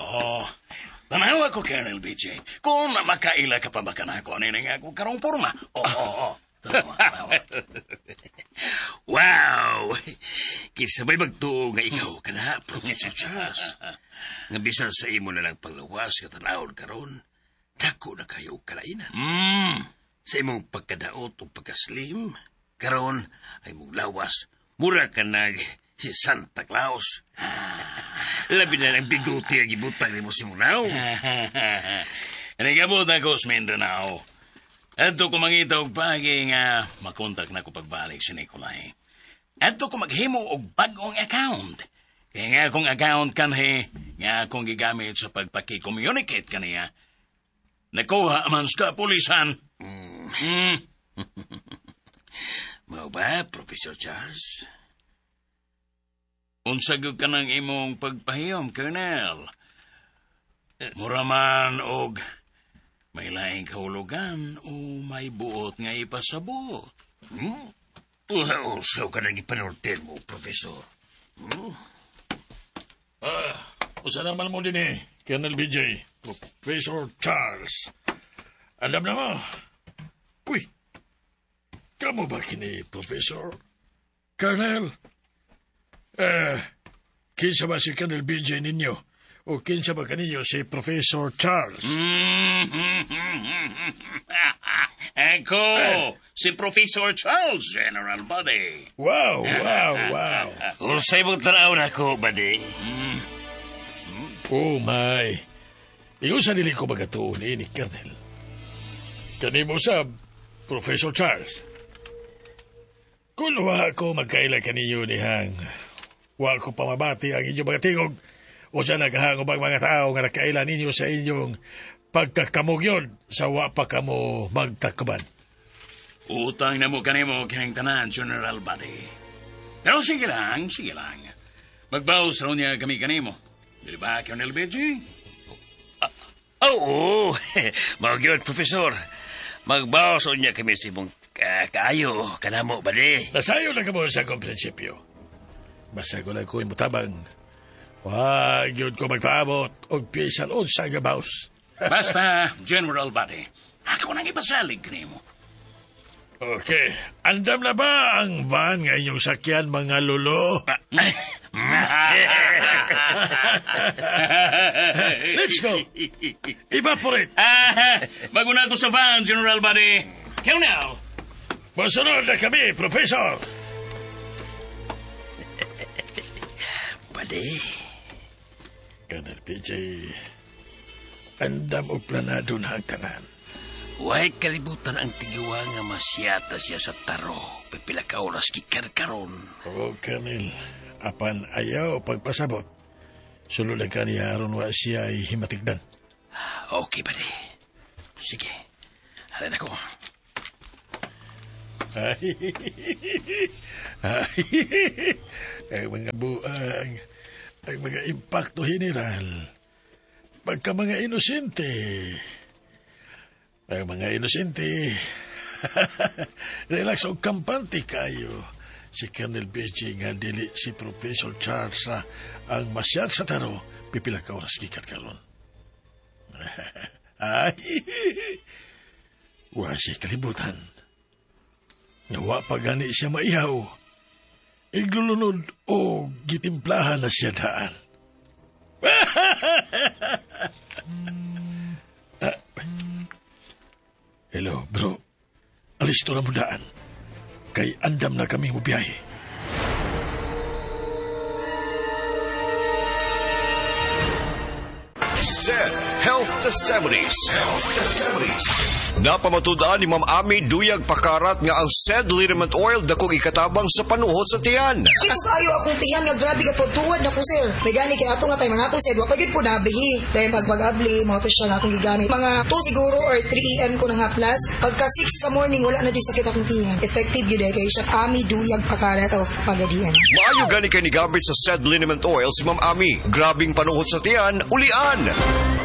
Oo. Tanawa ko, Colonel BJ. Kung makaila ka pa ba ka na ako, ano nga ako karong porma? Oo. Wow! Kisabay magtuo nga ikaw ka na, Professor Charles. Nga bisan sa imo na lang panglawas ka tanawon karon, dako na kayo kalainan. Sa imong pagkadaot o pagkaslim, karon ay mong lawas, mura ka nag si Santa Claus. Labi na ng biguti ang ibutang ni mo si Munaw. Nagabutan ko sa Mindanao. Ato ko mangita og pagi nga makontak na ko pagbalik si Nicolay. Ato ko maghimo og bagong account. Kaya nga akong account kanhe, nga akong gigamit sa pagpaki-communicate kaniya. Nakuha man sa kapulisan. Mau ba, Professor Charles? Unsagod ka ng imong pagpahiyom, Colonel. Mura man og may laing kahulugan o may buot nga ipasabot. Usaw ka nang ipanorten mo, Professor. Usa naman mo din Colonel BJ, Professor Charles. Alam na mo. Uy, kamo ba kini, Professor? Colonel? Kinsa ba si Colonel BJ ninyo? O kinsa ba kaninyo si Professor Charles? Ako, si Professor Charles, General Buddy. Wow. Usay mong tanaw na ko, Buddy. Oh, my. Iyon sa nili ko magatuon ni Colonel. Kanimo sa Professor Charles. Kung luha ko magkaila kaninyo ni Hang, wa ko pamabati ang inyong mga tingog o sa naghahangog ang mga tao nga nakaila ninyo sa inyong pagkakamugyon sa wa pa kamo magtakaban. Utang na mo kanimo kinang tanan, General Buddy. Pero sige lang. Magbawas raw niya kami kanimo. Di ba, Colonel BJ? Oo, magyod, Professor. Magbawas niya kami sa imong kaayo, kanamo, Buddy. Nasayo na kamo sa akong prinsipyo. Basta ko lang ko imutabang. Wag yun ko magpaabot o pisan o sa gabaws. Basta, General Buddy. Ako nang ipasalig kanimo. Okay. Andam na ba ang van nga inyong sakyan, mga lolo? Let's go. Evaporate. Maguna ko sa van, General Buddy. Colonel. Masunod na kami, Professor. Buddy. Colonel PJ, andam o planado na ang tanan. Huwag kalibutan ang tigiwa nga masyata siya sa taro. Pipila ka oras kikarkaron. Oo, Colonel. Apan ayaw pagpasabot. Sululan ka niya aron wa siya ay himatigdan. Okay, Buddy. Sige. Halin ako. Ang mga buang, ang mga impacto general, pagka mga inosente. Ang mga inosente, relax o kampante kayo. Si Colonel BJ nga dili si Professor Charles ang masyad sa taro, pipila ka oras gikat kalon. Ay, wa siya kalibutan. Nawa pa gani siya maihaw. Iglulunod o gitimplahan na siya daan. Hello, bro. Alisto na mo daan. Kay andam na kami mo biyahe. SED Health Testimonies. Napamatudan ni Ma'am Ami Duyag Pakarat nga ang SED liniment oil dakong ikatabang sa panuhot sa tiyan. Mas ayo akong tiyan nga grabe ka pagtuwad na ko, sir. May gani kay ato nga tayo mga akong SED. Wapagid po nabili. Dahil pag-abli, mga to siya na akong gigamit. Mga 2 siguro or 3 AM ko na nga plus. Pagka 6 sa morning, wala na dyan sakit akong tiyan. Effective yun kay siya Ami Duyag Pakarat of Pagadian. Maayo gani kay ni gamit sa SED liniment oil si Ma'am Ami. Grabing panuhot sa tiyan, ulian.